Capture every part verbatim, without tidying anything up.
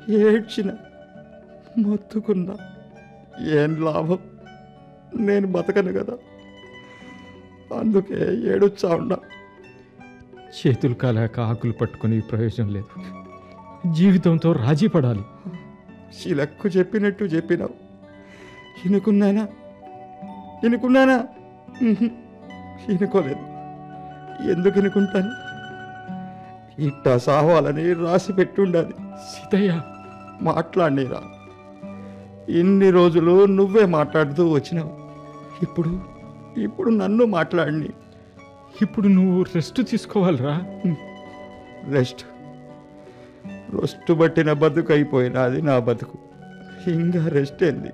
ఏడ్చిన, మొత్తుకున్నా, ఏం లాభం? నేను బతకను కదా, అందుకే ఏడుచ్చా ఉన్నా. చేతులు కాలాక ఆకులు పట్టుకుని ప్రయోజనం లేదు. జీవితంతో రాజీ పడాలి. శిలక్కు చెప్పినట్టు చెప్పినావు. ఇనుకున్నానా ఇనుకున్నానా ఉహుం, ఇనుకోలేదు. ఎందుకు ఇనుకుంటాను? ఇట్టా సావాలని రాసి పెట్టుండాలి. సీతయ్య, మాట్లాడినరా, ఇన్ని రోజులు నువ్వే మాట్లాడుతూ వచ్చినావు. ఇప్పుడు ఇప్పుడు నన్ను మాట్లాడిని. ఇప్పుడు నువ్వు రెస్ట్ తీసుకోవాలిరా. రెస్ట్ రెస్ట్ పట్టిన బతుకు అయిపోయినది నా బతుకు. ఇంకా రెస్ట్ ఏంది?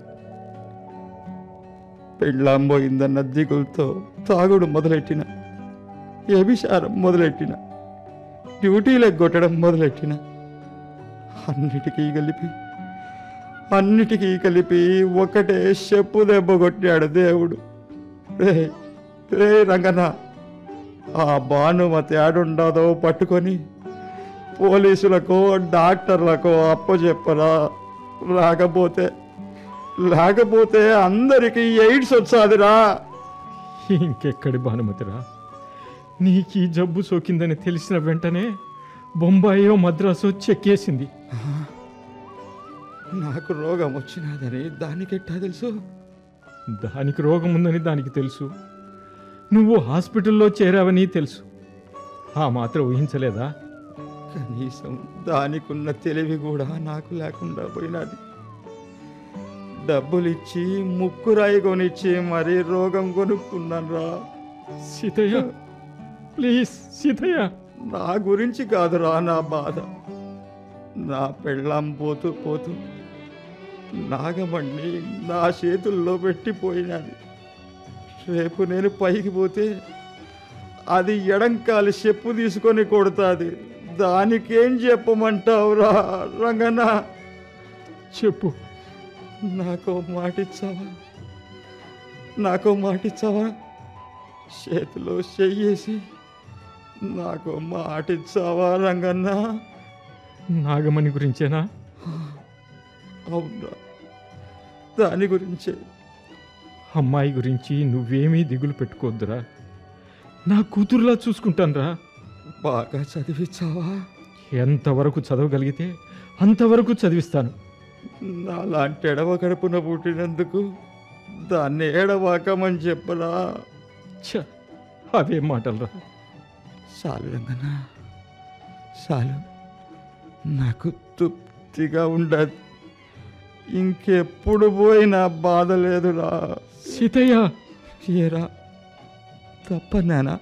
పెళ్ళాం పోయిందన్న దిగులతో తాగుడు మొదలెట్టిన, వ్యభిచారం మొదలెట్టిన, డ్యూటీలు ఎగ్గొట్టడం మొదలెట్టిన. అన్నిటికీ కలిపి అన్నిటికీ కలిపి ఒకటే చెప్పు దెబ్బ కొట్టాడు దేవుడు. రే రే రంగన్న, ఆ భానుమతి ఆడుండదో పట్టుకొని పోలీసులకో డాక్టర్లకో అప్పచెప్పరా. లేకపోతే లేకపోతే అందరికీ ఎయిడ్స్ వచ్చాదిరా. ఇంకెక్కడి భానుమతిరా, నీకు ఈ జబ్బు సోకిందని తెలిసిన వెంటనే బొంబాయో మద్రాసో చెక్కేసింది. నాకు రోగం వచ్చినదని దానికెట్టా తెలుసు? దానికి రోగం ఉందని దానికి తెలుసు. నువ్వు హాస్పిటల్లో చేరావని తెలుసు. ఆ మాత్రం ఊహించలేదా? కనీసం దానికున్న తెలివి కూడా నాకు లేకుండా పోయినది. డబ్బులిచ్చి ముక్కురాయి కొనిచ్చి మరీ రోగం కొనుక్కున్నాను రా. సీతయ్య, ప్లీజ్ సీతయ్య. నా గురించి కాదురా నా బాధ. నా పెళ్ళాం పోతూ పోతూ నాగమణ్ణి నా చేతుల్లో పెట్టిపోయినది. రేపు నేను పైకి పోతే అది ఎడంకాలి చెప్పు తీసుకొని కొడుతుంది. దానికేం చెప్పమంటావురా రంగన్న? చెప్పు. నాకో మాటిచ్చావా? నాకో మాటిచ్చావా? చేతిలో చెయ్యేసి నాకో మాటిచ్చావా రంగన్న? నాగమణి గురించేనా? అవునా, దాని గురించే. అమ్మాయి గురించి నువ్వేమీ దిగులు పెట్టుకోవద్దురా. నా కూతురులా చూసుకుంటానురా. బాగా చదివించావా? ఎంతవరకు చదవగలిగితే అంతవరకు చదివిస్తాను. నాలాంటి ఎడవ కడుపున పుట్టినందుకు దాన్ని ఏడవాకమని చెప్పరా? ఛ, అవేం మాటలరా. చాలు రంగన్న, చాలు. నాకు తృప్తిగా ఉండదు. ఇంకెప్పుడు పోయినా బాధ లేదురా. సీతయ్య, ఏరా తప్పనేనా?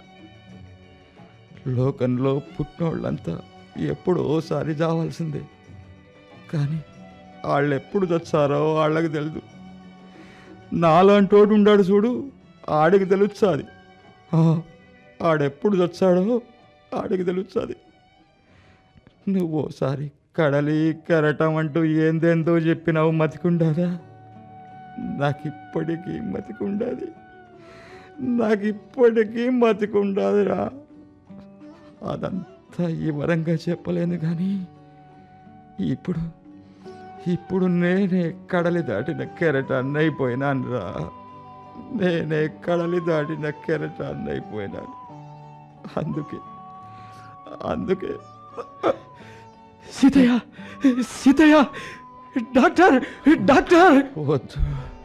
లోకంలో పుట్టినోళ్ళంతా ఎప్పుడో ఓసారి చావాల్సిందే. కానీ వాళ్ళు ఎప్పుడు చచ్చారో వాళ్ళకి తెలుదు. నాలాంటోడు ఉండాడు చూడు, ఆడికి తెలుస్తుంది. ఆడెప్పుడు చచ్చాడో ఆడికి తెలుస్తుంది. నువ్వు ఓసారి కడలి కెరటం అంటూ ఏందేందో చెప్పినావు, మతికుండాదా? నాకిప్పటికీ మతికుండాది. నాకిప్పటికీ మతికుండాదిరా. అదంతా ఈ వరంగా చెప్పలేను కానీ ఇప్పుడు ఇప్పుడు నేనే కడలి దాటిన కెరటాన్ని అయిపోయినాను రా. నేనే కడలి దాటిన కెరటాన్ని అయిపోయినాను. అందుకే అందుకే సీతయ్య, సీతయ్య, డాక్టర్, డాక్టర్. వద్దు,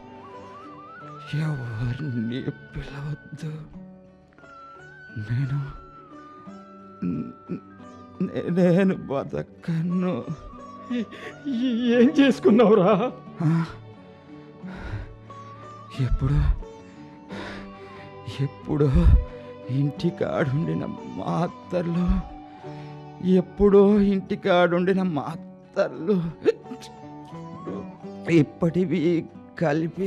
ఎవరిని పిలవద్దు. నేను నేను బతకను. ఏం చేసుకున్నావురా? ఎప్పుడు ఎప్పుడో ఇంటికాడుండిన మాతర్లు ఎప్పుడో ఇంటికాడుండిన మాతర్లు ఇప్పటివి కలిపి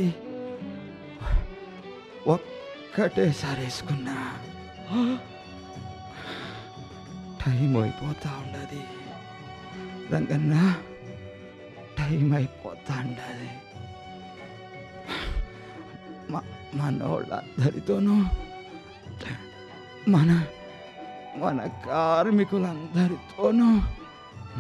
ఒక్కటేసారి వేసుకున్నా. టైం అయిపోతా ఉండదు రంగన్న, టైం అయిపోతా ఉండదు. మనోళ్ళందరితోనూ మన మన కార్మికులందరితోనూ